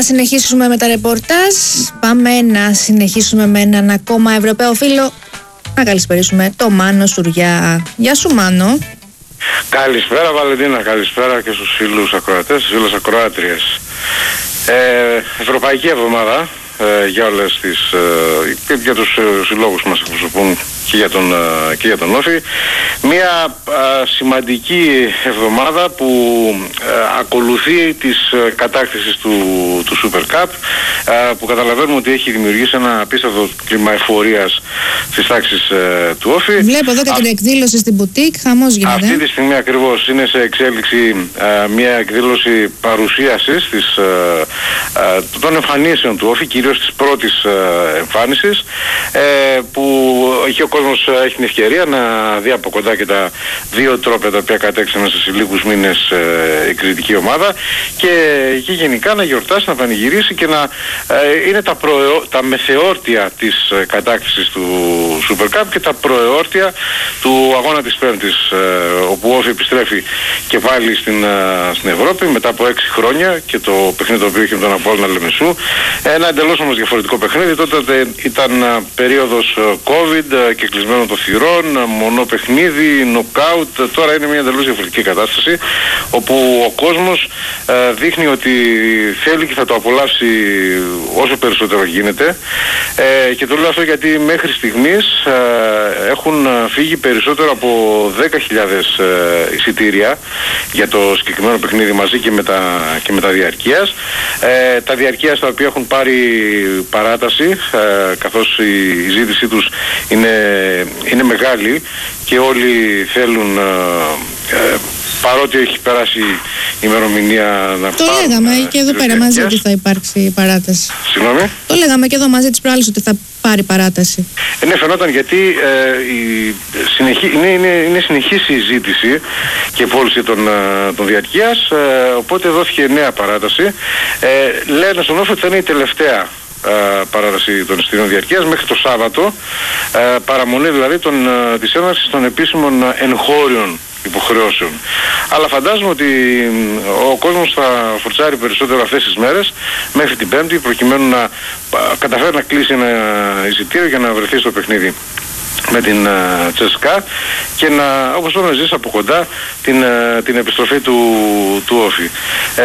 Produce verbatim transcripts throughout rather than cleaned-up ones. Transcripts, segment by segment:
συνεχίσουμε με τα ρεπορτάζ. Πάμε να συνεχίσουμε με έναν ακόμα Ευρωπαίο φίλο. Να καλησπερίσουμε το Μάνο Σουριά. Γεια σου, Μάνο. Καλησπέρα, Βαλεντίνα. Καλησπέρα και στους φίλους ακροατές, στις φίλες ακροάτριες. Ε, Ευρωπαϊκή εβδομάδα ε, για όλες τις ε, και για τους ε, συλλόγους που μας εκπροσωπούν και για τον, ε, και για τον Όφη. Μια ε, σημαντική εβδομάδα που ε, ακολουθεί της ε, κατάκτησης του, του Super Cup, ε, που καταλαβαίνουμε ότι έχει δημιουργήσει ένα απίστευτο κλίμα εφορίας στις τάξεις ε, του Όφη. Βλέπω εδώ και την εκδήλωση στην μπουτίκ, χαμός γίνεται. Αυτή τη στιγμή ακριβώς είναι σε εξέλιξη ε, μια εκδήλωση παρουσίασης της, ε, ε, των εμφανίσεων του Όφη, κυρίως της πρώτης ε, εμφάνισης, ε, που εκεί ο κόσμος έχει την ευκαιρία να δει από κοντά και τα δύο τρόπια τα οποία κατέξαν μέσα σε λίγους μήνες ε, η κριτική ομάδα, και, και γενικά να γιορτάσει, να πανηγυρίσει και να ε, είναι τα, προεό, τα μεθεόρτια της ε, κατάκτησης του Super Cup και τα προεόρτια του αγώνα της Πέμπτης, ε, όπου ο Όφη επιστρέφει και πάλι στην, ε, στην Ευρώπη μετά από έξι χρόνια, και το παιχνίδι το οποίο είχε με τον Απόλλωνα Λεμεσού, ένα εντελώς όμως διαφορετικό παιχνίδι. Τότε ήταν ε, περίοδος COVID ε, και κλεισμένο των θυρών, ε, μονό παιχνίδι, νοκάουτ. Τώρα είναι μια εντελώς διαφορετική κατάσταση, όπου ο κόσμος ε, δείχνει ότι θέλει και θα το απολαύσει όσο περισσότερο γίνεται, ε, και το λέω αυτό γιατί μέχρι στιγμής ε, έχουν φύγει περισσότερο από δέκα χιλιάδες ε, εισιτήρια για το συγκεκριμένο παιχνίδι, μαζί και με τα, και με τα διαρκείας. Ε, τα διαρκείας τα οποία έχουν πάρει παράταση, ε, καθώς η, η ζήτησή τους είναι, είναι μεγάλη και όλοι θέλουν, ε, ε, παρότι έχει περάσει η ημερομηνία να το πάρουν, λέγαμε ε, και εδώ πέρα μαζί ότι θα υπάρξει παράταση. Συγγνώμη. Το λέγαμε και εδώ μαζί τις προάλλες ότι θα πάρει παράταση. Ε, ναι, φαινόταν, γιατί ε, η συνεχή, είναι, είναι, είναι συνεχής η ζήτηση και πώληση των, των διαρκείας, ε, οπότε δόθηκε νέα παράταση. Ε, λένε στον Όφη ότι θα είναι η τελευταία Uh, παράταση των εισιτηρίων διαρκείας μέχρι το Σάββατο, uh, παραμονή δηλαδή των, uh, της έναρξης των επίσημων uh, εγχώριων υποχρεώσεων. Αλλά φαντάζομαι ότι uh, ο κόσμος θα φορτσάρει περισσότερο αυτές τις μέρες μέχρι την Πέμπτη, προκειμένου να uh, καταφέρει να κλείσει ένα εισιτήριο για να βρεθεί στο παιχνίδι με την uh, Τσεσκά, και να, όπως είπαμε, ζήσει από κοντά την, uh, την επιστροφή του, του Όφη. Ε,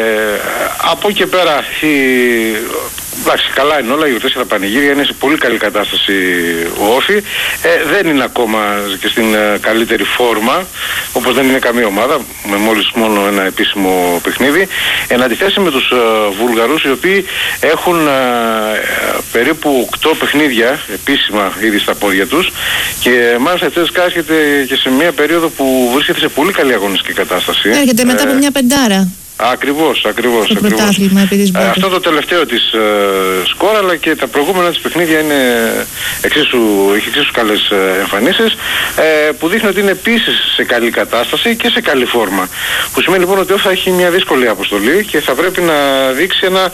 από εκεί και πέρα η, εντάξει, καλά είναι όλα, οι γιορτές και τα πανηγύρια, είναι σε πολύ καλή κατάσταση ο Όφη. Ε, δεν είναι ακόμα και στην ε, καλύτερη φόρμα, όπως δεν είναι καμία ομάδα, με μόλις μόνο ένα επίσημο παιχνίδι. Εν αντιθέσει με τους ε, Βούλγαρους, οι οποίοι έχουν ε, ε, περίπου οκτώ παιχνίδια επίσημα ήδη στα πόδια τους, και μάλιστα η Τσέσκα έρχεται και σε μια περίοδο που βρίσκεται σε πολύ καλή αγωνιστική κατάσταση. Έρχεται μετά από μια πεντάρα. Ακριβώς, ακριβώς. Το ακριβώς. πρωτάθλημα επί της ε, αυτό το τελευταίο της ε, σκορ, αλλά και τα προηγούμενα της παιχνίδια είναι εξίσου, έχει εξίσου καλές ε, εμφανίσεις, ε, που δείχνει ότι είναι επίσης σε καλή κατάσταση και σε καλή φόρμα. Που σημαίνει λοιπόν ότι θα έχει μια δύσκολη αποστολή και θα πρέπει να δείξει ένα,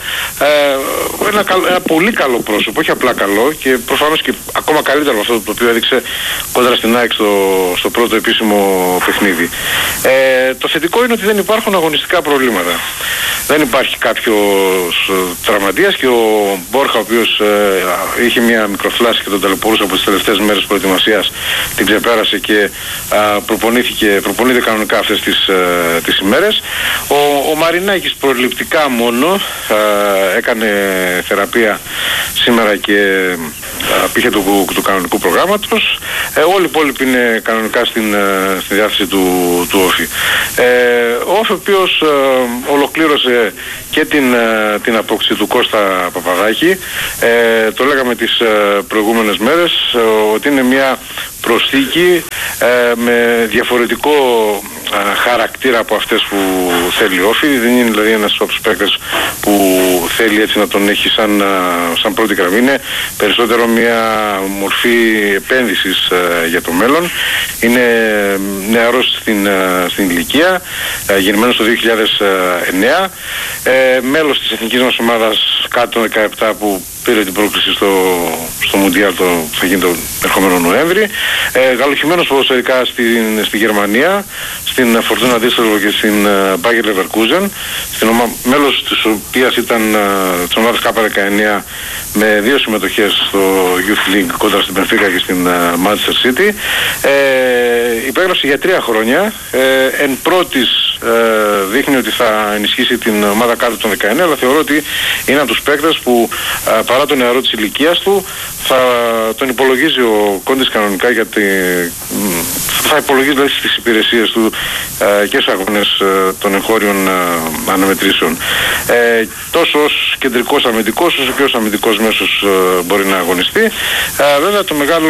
ε, ένα, καλ, ένα πολύ καλό πρόσωπο, όχι απλά καλό, και προφανώς και ακόμα καλύτερο από αυτό το οποίο έδειξε κόντρα στην ΑΕΚ στο, στο πρώτο επίσημο παιχνίδι. Ε, το θετικό είναι ότι δεν υπάρχουν αγωνιστικά προβλήματα. Δεν υπάρχει κάποιος τραυματίας, και ο Μπόρχα, ο οποίος ε, είχε μια μικροφλάση και τον ταλαιπωρούσε από τις τελευταίες μέρες προετοιμασίας, την ξεπέρασε και ε, προπονήθηκε, προπονείται κανονικά αυτές τις, ε, τις ημέρες. Ο, ο Μαρινάκης προληπτικά μόνο ε, έκανε θεραπεία σήμερα και ε, πήγε του, του κανονικού προγράμματος. Ε, όλοι οι υπόλοιποι είναι κανονικά στην, ε, στη διάθεση του, του Όφη. Ε, ο Όφη, ο οποίος ε, ολοκλήρωσε και την, ε, την απόκτηση του Κώστα Παπαδάκη. Ε, το λέγαμε τις ε, προηγούμενες μέρες, ε, ότι είναι μια προσθήκη ε, με διαφορετικό ε, χαρακτήρα από αυτές που θέλει ο Όφη. Δεν είναι δηλαδή ένας από τους παίκτες που θέλει έτσι να τον έχει σαν, σαν πρώτη γραμμή. Είναι περισσότερο μια μορφή επένδυσης ε, για το μέλλον. Είναι νεαρός στην, ε, στην ηλικία, ε, γεννημένος το δύο χιλιάδες εννέα, ε, μέλος της εθνικής μας ομάδας κάτω των δεκαεπτά, που πήρε την πρόκληση στο, στο Μουντιάλ το, που θα γίνει το ερχόμενο Νοέμβρη. Ε, Γαλλοχημένος ποδοσφαιρικά στην, στη Γερμανία, στην Φορτούνα Düsseldorf και στην Bayer Leverkusen, στην ομα, μέλος της οποίας ήταν της ομάδας K δεκαεννέα με δύο συμμετοχές στο Youth League κόντρα στην Benfica και στην Manchester City. Ε, υπέγραψε για τρία χρόνια. Ε, εν πρώτης ε, δείχνει ότι θα ενισχύσει την ομάδα κάτω των δεκαεννέα, αλλά θεωρώ ότι είναι από τους παίκτες που ε, παρά το νεαρό της ηλικίας του θα τον υπολογίζει ο Κόντις κανονικά, γιατί θα υπολογίζει δηλαδή στις υπηρεσίες του ε, και στους αγώνες ε, των εγχώριων ε, αναμετρήσεων. Ε, τόσο ως κεντρικός αμυντικός όσο και ως αμυντικός μέσος ε, μπορεί να αγωνιστεί. Ε, βέβαια το μεγάλο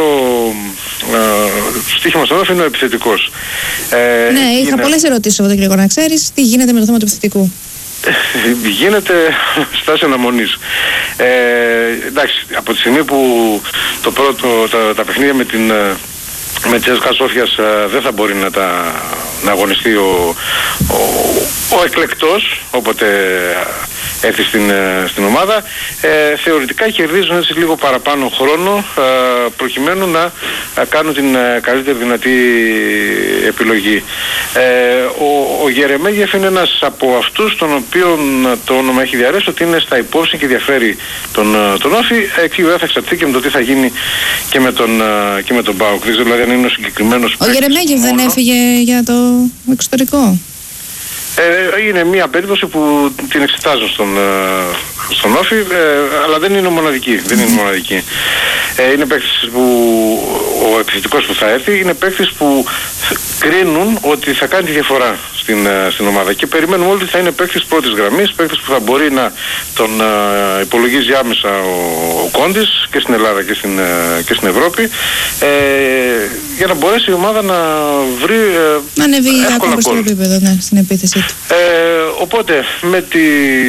ε, στοίχημα στον όφη είναι ο επιθετικός. Ε, ναι, είχα είναι... πολλές ερωτήσεις από τον κύριο, να ξέρεις τι γίνεται με το θέμα του επιθετικού. Γίνεται στάση αναμονής. Ε, εντάξει, από τη στιγμή που το πρώτο, τα, τα παιχνίδια με την με Τσέσκα Σόφιας δεν θα μπορεί να, τα, να αγωνιστεί ο, ο, ο εκλεκτός όποτε έρθει στην, στην ομάδα, ε, θεωρητικά κερδίζουν έτσι λίγο παραπάνω χρόνο ε, προκειμένου να ε, κάνουν την ε, καλύτερη δυνατή επιλογή. Ε, ο, ο Γερεμέγεφ είναι ένας από αυτούς τον οποίον το όνομα έχει διαρρέσει ότι είναι στα υπόψη και διαφέρει τον, τον Όφη. Εκεί βέβαια θα εξαρτηθεί και με το τι θα γίνει και με τον, και με τον ΠΑΟΚ. Δηλαδή αν είναι ο συγκεκριμένος Ο Γερεμέγεφ δεν έφυγε για το εξωτερικό? Ε, είναι μια περίπτωση που την εξετάζω στον, στον Όφη, ε, αλλά δεν είναι μοναδική. Δεν είναι μοναδική. Ε, είναι παίκτης που ο επιθετικός που θα έρθει είναι παίκτης που κρίνουν ότι θα κάνει τη διαφορά στην, στην ομάδα και περιμένουμε όλοι ότι θα είναι παίκτης πρώτης γραμμής, παίκτης που θα μπορεί να τον uh, υπολογίζει άμεσα ο, ο Κόντις και στην Ελλάδα και στην, uh, και στην Ευρώπη, ε, για να μπορέσει η ομάδα να βρει uh, να ανέβει ακόμα στο επίπεδο, ναι, στην επίθεση του. Ε, οπότε με, τη,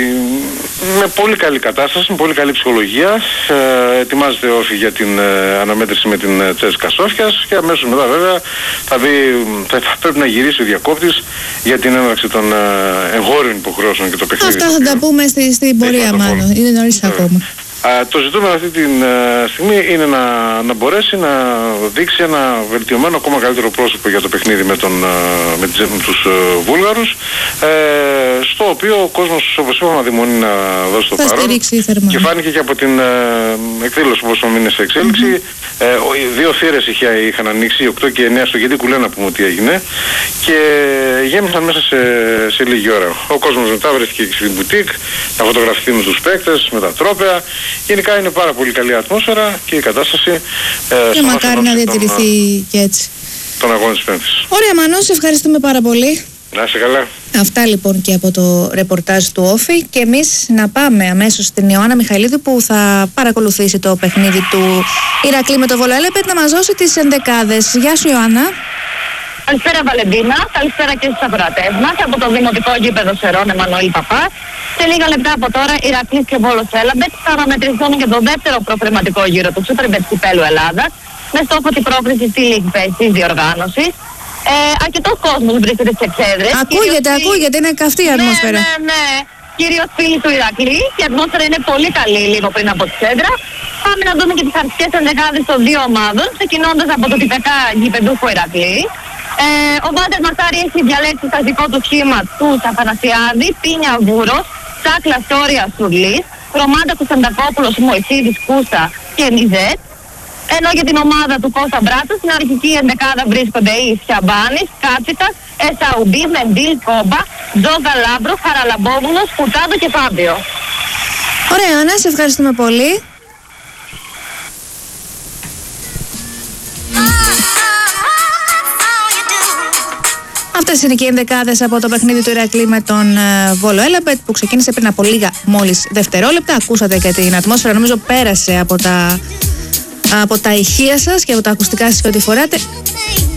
με πολύ καλή κατάσταση, με πολύ καλή ψυχολογία ε, ετοιμάζεται ο Όφη για την ε, αναμέτρηση με την ε, Τσέσκα Σόφιας και αμέσως μετά βέβαια θα, δει, θα, θα πρέπει να γυρίσει ο διακόπτης για την έναρξη των ε, εγχώριων υποχρεώσεων και το παιχνίδι. Αυτά θα τα πούμε στη, στην πορεία μάλλον, είναι νωρίς ακόμα. Α, το ζητούμενο αυτή τη uh, στιγμή είναι να, να μπορέσει να δείξει ένα βελτιωμένο ακόμα καλύτερο πρόσωπο για το παιχνίδι με, τον, uh, με, τις, με τους uh, Βούλγαρους, ε, στο οποίο ο κόσμος, όπως είπαμε, αδειμονεί να δώσει το θα παρόν και φάνηκε και από την uh, εκδήλωση που είναι σε εξέλιξη. Mm-hmm. ε, δύο θύρες είχε, είχαν ανοίξει, οκτώ και εννέα στο Γεντίκου, να πούμε τι έγινε, και γέμισαν μέσα σε, σε λίγη ώρα. Ο κόσμος μετά βρέθηκε και στην μπουτίκ να φωτογραφηθεί με τους παίκτες, με τα τρόπαια. Γενικά είναι πάρα πολύ καλή ατμόσφαιρα και η κατάσταση ε, και μακάρι να διατηρηθεί τον, και έτσι τον αγώνα της Πέμπτης. Ωραία Μανώ, σε ευχαριστούμε πάρα πολύ. Να είσαι καλά. Αυτά λοιπόν και από το ρεπορτάζ του Όφη, και εμείς να πάμε αμέσως στην Ιωάννα Μιχαηλίδου που θα παρακολουθήσει το παιχνίδι του Ηρακλή με το Βόλο Έλεπετ, να μας δώσει τις ενδεκάδες. Γεια σου Ιωάννα. Καλησπέρα Βαλεντίνα, καλησπέρα και στους ακροατές μας από το Δημοτικό Γήπεδο Σερών Εμμανουήλ Παπάς. Σε λίγα λεπτά από τώρα, Ηρακλής και Βόλος Έλεμπετ θα αναμετρηθούν για τον δεύτερο προκριματικό γύρο του Superbet Κυπέλλου Ελλάδας, με στόχο την πρόκριση στη League Base της διοργάνωσης. Ε, αρκετός κόσμος βρίσκεται σε εξέδρες. Ακούγεται, φίλοι... ακούγεται, είναι καυτή η ατμόσφαιρα. Ναι, ναι, ναι. Κυρίως φίλοι του Ηρακλή, η ατμόσφαιρα είναι πολύ καλή λίγο πριν από τη σέντρα. Πάμε να δούμε και τις αρχικές ενδεκάδες των δύο ομάδων, ξεκινώντας από το τυπικά γηπεδούχο Ηρακλή. Ε, ο Βάλτερ Μαρτάρη έχει διαλέξει στα δικό του σχήμα του Αφανασιάδη, Πίνια Βούρος, Σάκλα Σόρια Σουρλής, Ρωμάντα Κωνσταντακόπουλος, Μωυσίδης Κούστα και Νιζέτ. Ενώ για την ομάδα του Κώστα Μπράτσο στην αρχική ενδεκάδα βρίσκονται οι Σιαμπάνης, Κάτσιτας, Εσαουμπή, Μεντήλ, Κόμπα, Τζόγκα Λάμπρο, Χαραλαμπόβουλος, Κουτάδο και Φάμπιο. Ωραία Άννα, σε ευχαριστούμε πολύ. Αυτές είναι και οι ενδεκάδες από το παιχνίδι του Ηρακλή με τον uh, Βόλο Έλεμπετ που ξεκίνησε πριν από λίγα μόλις δευτερόλεπτα. Ακούσατε και την ατμόσφαιρα, νομίζω πέρασε από τα, από τα ηχεία σας και από τα ακουστικά σας και ό,τι φοράτε.